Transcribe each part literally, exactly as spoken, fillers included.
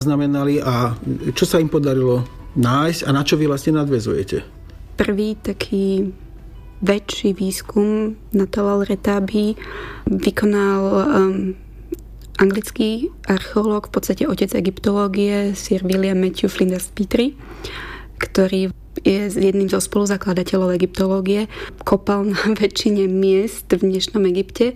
znamenali a čo sa im podarilo nájsť a na čo vy vlastne nadväzujete? Prvý taký väčší výskum na Tel el-Retabi vykonal um, anglický archeológ, v podstate otec egyptológie, Sir William Matthew Flinders Petrie, ktorý je jedným zo spoluzakladateľov egyptológie, kopal na väčšine miest v dnešnom Egypte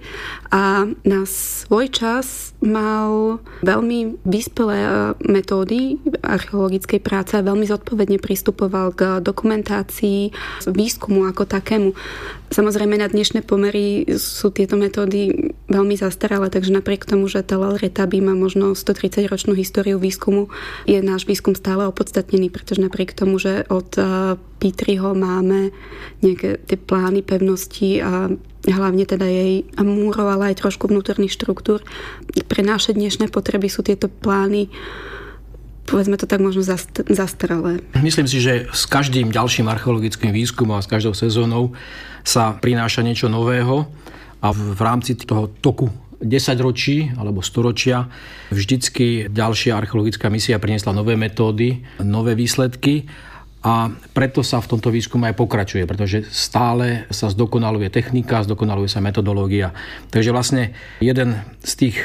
a na svoj čas mal veľmi vyspelé metódy archeologickej práce a veľmi zodpovedne pristupoval k dokumentácii, výskumu ako takému. Samozrejme na dnešné pomery sú tieto metódy veľmi zastaralé, takže napriek tomu, že Tel el-Retabi má možno stotridsaťročnú históriu výskumu, je náš výskum stále opodstatnený, pretože napriek tomu, že od Petrieho máme nejaké tie plány pevnosti a hlavne teda jej múrov, ale aj trošku vnútorných štruktúr. Pre naše dnešné potreby sú tieto plány, povedzme to tak, možno zast- zastaralé. Myslím si, že s každým ďalším archeologickým výskumom a s každou sezónou sa prináša niečo nového a v rámci toho toku desaťročí alebo storočia vždycky ďalšia archeologická misia priniesla nové metódy, nové výsledky. A preto sa v tomto výskume aj pokračuje, pretože stále sa zdokonaluje technika, zdokonaluje sa metodológia. Takže vlastne jeden z tých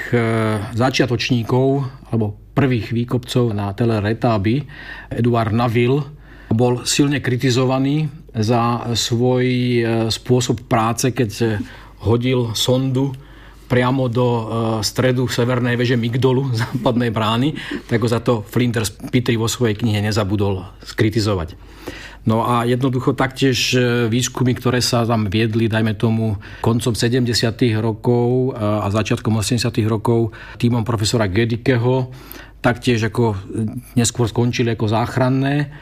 začiatočníkov alebo prvých výkopcov na Tel el-Retabi, Edouard Naville, bol silne kritizovaný za svoj spôsob práce, keď hodil sondu priamo do stredu severnej veže Migdolu, západnej brány, tak ho za to Flinders Petrie vo svojej knihe nezabudol skritizovať. No a jednoducho taktiež výskumy, ktoré sa tam viedli, dajme tomu, koncom sedemdesiatych rokov a začiatkom osemdesiatych rokov tímom profesora Gödickeho, taktiež ako neskôr skončili ako záchranné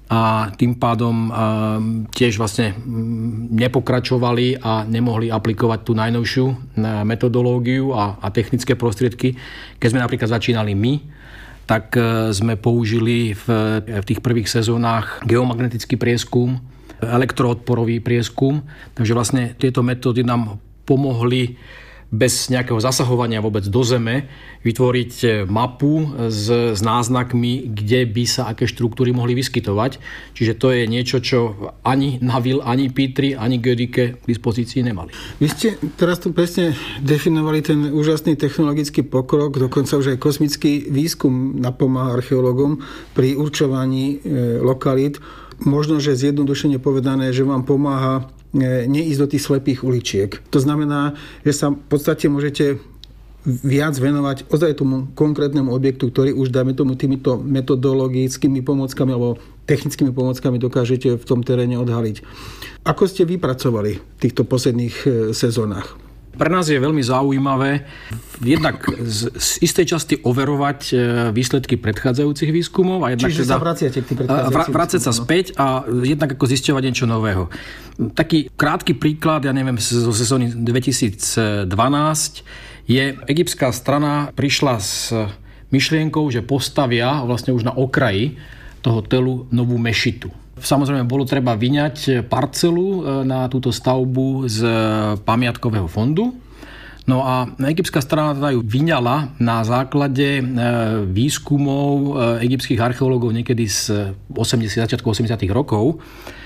a tým pádom tiež vlastne nepokračovali a nemohli aplikovať tú najnovšiu metodológiu a, a technické prostriedky. Keď sme napríklad začínali my, tak sme použili v, v tých prvých sezónach geomagnetický prieskum, elektroodporový prieskum, takže vlastne tieto metódy nám pomohli bez nejakého zasahovania vôbec do zeme vytvoriť mapu s, s náznakmi, kde by sa aké štruktúry mohli vyskytovať. Čiže to je niečo, čo ani Naville, ani Petrie, ani Gödicke k dispozícii nemali. Vy ste teraz tu presne definovali ten úžasný technologický pokrok, dokonca už aj kosmický výskum napomáha archeológom pri určovaní e, lokalít. Možno, že zjednodušene povedané, že vám pomáha neísť do tých slepých uličiek. To znamená, že sa v podstate môžete viac venovať ozaj tomu konkrétnemu objektu, ktorý už, dajme tomu, týmito metodologickými pomockami alebo technickými pomockami dokážete v tom teréne odhaliť. Ako ste vypracovali v týchto posledných sezónach? Pre nás je veľmi zaujímavé jednak z, z istej časti overovať výsledky predchádzajúcich výskumov. A jednak Čiže teda, sa vraciate k tým predchádzajúcim Vrácať sa späť a jednak ako zisťovať niečo nového. Taký krátky príklad, ja neviem, zo sezóny dvetisícdvanásť je egyptská strana prišla s myšlienkou, že postavia vlastne už na okraji toho telu novú mešitu. Samozrejme, bolo treba vyňať parcelu na túto stavbu z pamiatkového fondu. No a egyptská strana teda ju vyňala na základe výskumov egyptských archeológov niekedy z osemdesiatych, začiatku osemdesiatych rokov.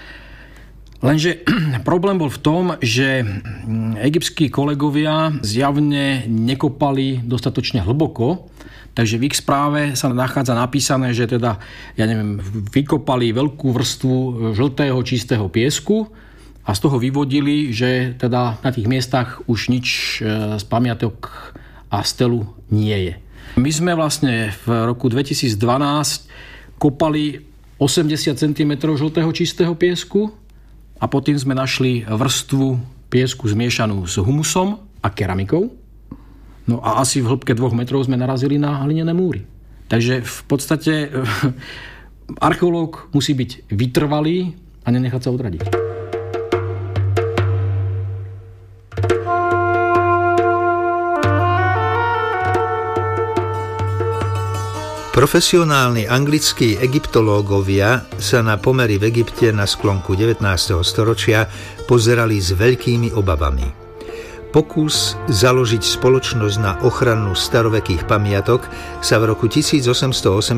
Lenže problém bol v tom, že egyptskí kolegovia zjavne nekopali dostatočne hlboko, takže v ich správe sa nachádza napísané, že teda, ja neviem, vykopali veľkú vrstvu žltého čistého piesku a z toho vyvodili, že teda na tých miestach už nič z pamiatok a stelu nie je. My sme vlastne v roku dvetisícdvanásť kopali osemdesiat centimetrov žltého čistého piesku a potom sme našli vrstvu piesku zmiešanú s humusom a keramikou. No a asi v hĺbke dvoch metrov sme narazili na hlinené múry. Takže v podstate archeológ musí byť vytrvalý a nenechať sa odradiť. Profesionálni anglickí egyptológovia sa na pomery v Egypte na sklonku devätnásteho storočia pozerali s veľkými obavami. pokus založiť spoločnosť na ochranu starovekých pamiatok sa v roku tisícosemstoosemdesiat